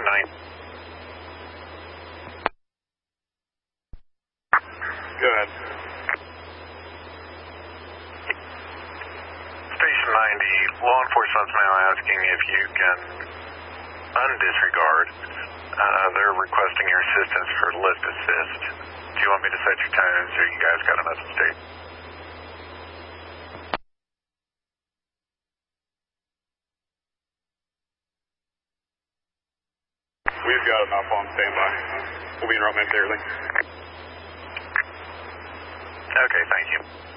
9. Go ahead. Station 90, law enforcement's now asking if you can undisregard. They're requesting your assistance for lift assist. Do you want me to set your times, or you guys got enough state? We've got enough on standby. We'll be in route momentarily. Okay, thank you.